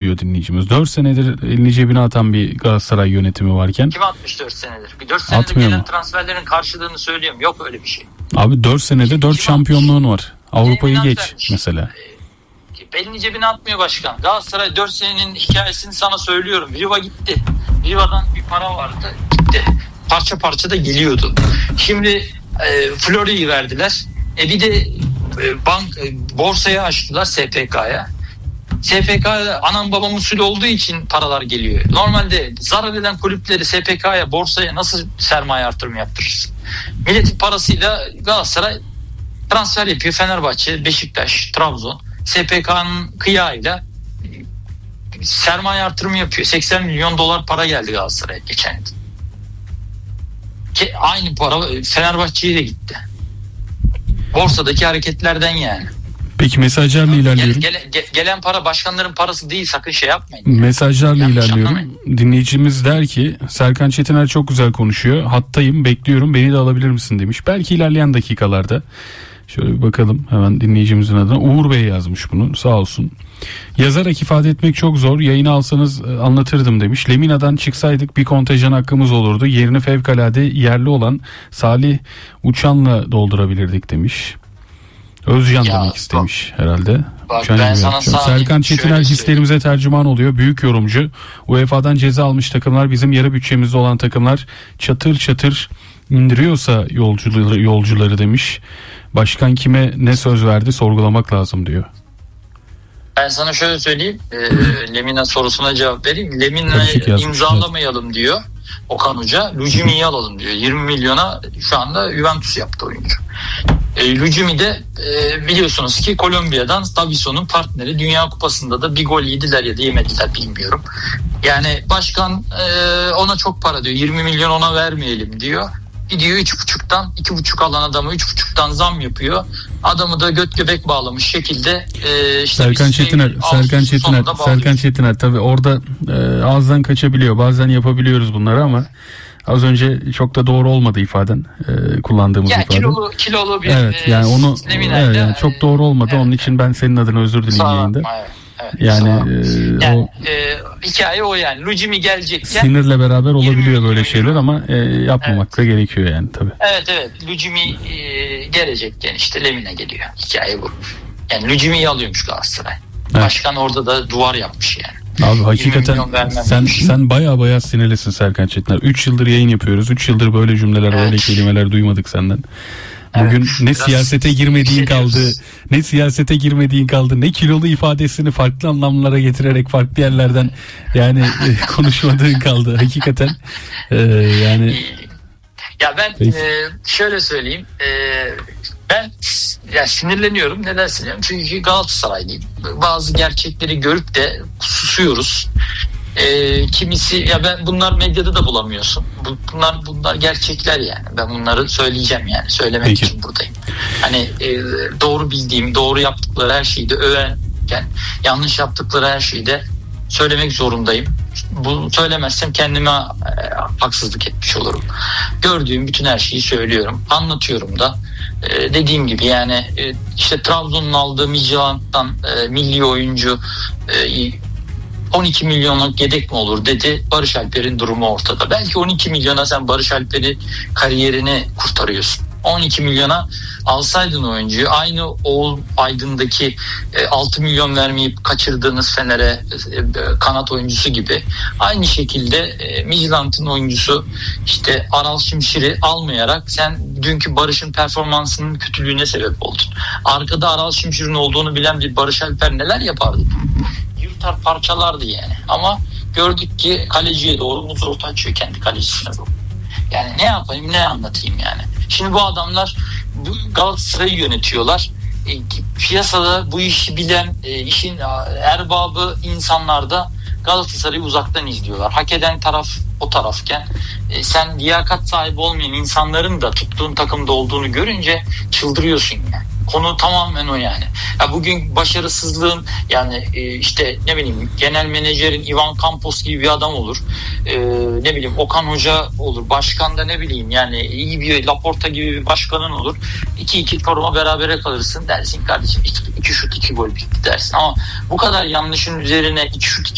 diyor dinleyicimiz. 4 senedir elini cebine atan bir Galatasaray yönetimi varken. Kim atmış 4 senedir? Bir 4 senedir atmıyor gelen mu? transferlerin karşılığını söylüyorum. Yok öyle bir şey. Abi 4 senede 4 şampiyonluğun var. Avrupa'yı Elini geç vermiş. mesela. Elini cebine atmıyor başkan. Galatasaray 4 senenin hikayesini sana söylüyorum. Riva gitti. Riva'dan bir para vardı. Gitti. Parça parça da geliyordu. Şimdi Florya'yı verdiler. Bir de borsaya açtılar, SPK'ya. SPK anam babam usulü olduğu için paralar geliyor. Normalde zarar eden kulüpleri SPK'ya, borsaya nasıl sermaye artırımı yaptırırsın? Milletin parasıyla Galatasaray transfer yapıyor. Fenerbahçe, Beşiktaş, Trabzon SPK'nın kıyağıyla sermaye artırımı yapıyor. 80 milyon dolar para geldi Galatasaray'a geçen yıl. Aynı para Fenerbahçe'ye de gitti. Borsadaki hareketlerden yani. Peki mesajlarla ilerliyorum. Gelen para başkanların parası değil, sakın şey yapmayın. Mesajlarla yanlış ilerliyorum. anlamayın. Dinleyicimiz der ki Serkan Çetiner çok güzel konuşuyor. Hattayım, bekliyorum, beni de alabilir misin demiş. Belki ilerleyen dakikalarda. Şöyle bir bakalım hemen dinleyicimizin adına. Uğur Bey yazmış bunu, sağ olsun. Yazarak ifade etmek çok zor. Yayını alsanız anlatırdım demiş. Lemina'dan çıksaydık bir kontenjan hakkımız olurdu. Yerini fevkalade yerli olan Salih Uçan'la doldurabilirdik demiş. Özcan Ya, demek istemiş herhalde. Bak, Uçan ben gibi sana yapacağım. Salih Serkan Çetiner şöyle hislerimize tercüman oluyor. Büyük yorumcu. UEFA'dan ceza almış takımlar bizim yarı bütçemizde olan takımlar çatır çatır indiriyorsa yolcuları demiş. Başkan kime ne söz verdi sorgulamak lazım diyor. Ben sana şöyle söyleyeyim. Lemina sorusuna cevap vereyim. Lemina'yı imzalamayalım diyor Okan Hoca. Lucimi'yi alalım diyor. 20 milyona şu anda Juventus yaptı oyuncu. Lucimi de biliyorsunuz ki Kolombiya'dan Davidson'un partneri. Dünya Kupası'nda da bir gol yediler ya da yemediler bilmiyorum. Yani başkan ona çok para diyor. 20 milyon ona vermeyelim diyor. Gidiyor 3,5'tan 2,5 alan adamı 3,5'tan zam yapıyor. Adamı da göt göbek bağlamış şekilde işte Serkan Çetiner tabii orada ağızdan kaçabiliyor. Bazen yapabiliyoruz bunları ama az önce çok da doğru olmadı ifaden, kullandığımız ifade. Kilolu bir evet, yani onu evet, yani çok doğru olmadı. Evet, onun için ben senin adına özür dileyim yayında. Evet, yani hikaye o yani. Lucimi gelecekken sinirle beraber olabiliyor böyle şeyler ama yapmamak da gerekiyor yani tabii. Evet. Lucimi gelecekken işte Lemina geliyor. Hikaye bu. Yani Lucimi'yi alıyormuş Galatasaray. Evet. Başkan orada da duvar yapmış yani. Abi hakikaten sen baya sinirlisin Serkan Çetiner. 3 yıldır yayın yapıyoruz. 3 yıldır böyle cümleler, böyle kelimeler duymadık senden. Bugün ne siyasete girmediğin kaldı, ne kilolu ifadesini farklı anlamlara getirerek farklı yerlerden yani konuşmadığın kaldı hakikaten. Yani ya ben şöyle söyleyeyim, ben sinirleniyorum. Neden sinirleniyorum? Çünkü Galatasaraylıyım. Bazı gerçekleri görüp de susuyoruz. Kimisi ya bunlar medyada da bulamıyorsun. Bunlar gerçekler yani. Ben bunları söyleyeceğim yani. Söylemek için buradayım. Hani doğru bildiğim, doğru yaptıkları her şeyi de överken yanlış yaptıkları her şeyi de söylemek zorundayım. Bunu söylemezsem kendime haksızlık etmiş olurum. Gördüğüm bütün her şeyi söylüyorum. Anlatıyorum da. Dediğim gibi yani işte Trabzon'un aldığı Midtjylland'dan milli oyuncu 12 milyonluk yedek mi olur dedi. Barış Alper'in durumu ortada. Belki 12 milyona sen Barış Alper'i kariyerini kurtarıyorsun. 12 milyona alsaydın oyuncuyu, aynı Oğul Aydın'daki 6 milyon vermeyip kaçırdığınız Fener'e kanat oyuncusu gibi aynı şekilde Midtjylland'ın oyuncusu işte Aral Şimşir'i almayarak sen dünkü Barış'ın performansının kötülüğüne sebep oldun. Arkada Aral Şimşir'in olduğunu bilen bir Barış Alper neler yapardı? Yırtar parçalardı yani. Ama gördük ki kaleciye doğru muz orta açıyor, kendi kalecisine doğru. Yani ne yapayım, ne anlatayım yani. Şimdi bu adamlar Galatasaray'ı yönetiyorlar. Piyasada bu işi bilen, işin erbabı insanlar da Galatasaray'ı uzaktan izliyorlar. Hak eden taraf o tarafken sen liyakat sahibi olmayan insanların da tuttuğun takımda olduğunu görünce çıldırıyorsun yani. Konu tamamen o yani. Ya bugün başarısızlığın yani işte ne bileyim genel menajerin Ivan Campos gibi bir adam olur. Ne bileyim Okan Hoca olur. Başkan da ne bileyim yani iyi bir Laporta gibi bir başkanın olur. 2-2 forma berabere kalırsın dersin kardeşim. 2 şut 2 gol bitti dersin. Ama bu kadar yanlışın üzerine 2 şut